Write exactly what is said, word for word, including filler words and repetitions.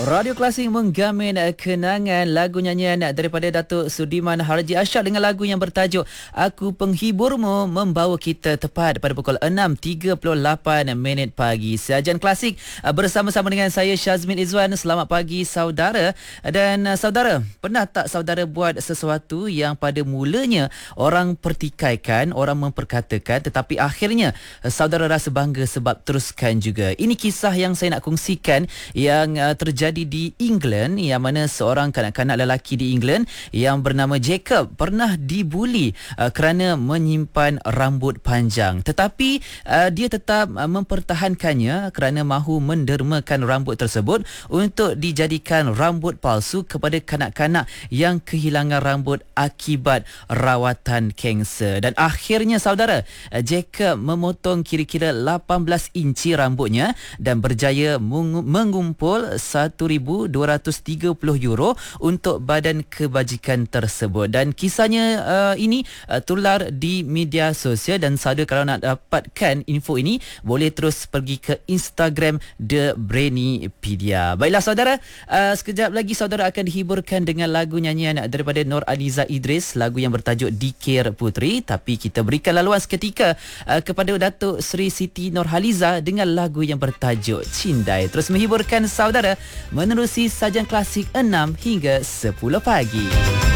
Radio Klasik menggamin kenangan lagu nyanyian daripada Datuk Sudiman Haraji Ashak dengan lagu yang bertajuk Aku Penghiburmu membawa kita tepat pada pukul enam tiga puluh lapan minit pagi. Sajian Klasik bersama-sama dengan saya Syazmin Izwan. Selamat pagi saudara. Dan saudara, pernah tak saudara buat sesuatu yang pada mulanya orang pertikaikan, orang memperkatakan, tetapi akhirnya saudara rasa bangga sebab teruskan juga. Ini kisah yang saya nak kongsikan yang uh, terjadi di England, yang mana seorang kanak-kanak lelaki di England yang bernama Jacob pernah dibuli uh, kerana menyimpan rambut panjang, tetapi uh, dia tetap uh, mempertahankannya kerana mahu mendermakan rambut tersebut untuk dijadikan rambut palsu kepada kanak-kanak yang kehilangan rambut akibat rawatan kanser. Dan akhirnya saudara, uh, Jacob memotong kira-kira lapan belas inci rambutnya dan berjaya meng- mengumpul satu ribu dua ratus tiga puluh euro untuk badan kebajikan tersebut. Dan kisahnya uh, ini uh, tular di media sosial, dan saudara kalau nak dapatkan info ini boleh terus pergi ke Instagram The Brainipedia. Baiklah saudara, uh, sekejap lagi saudara akan dihiburkan dengan lagu nyanyian daripada Nur Aliza Idris, lagu yang bertajuk Dikir Putri. Tapi kita berikan laluan seketika uh, kepada Datuk Sri Siti Nurhaliza dengan lagu yang bertajuk Cindai. Terus menghiburkan saudara menerusi Sajian Klasik enam hingga sepuluh pagi.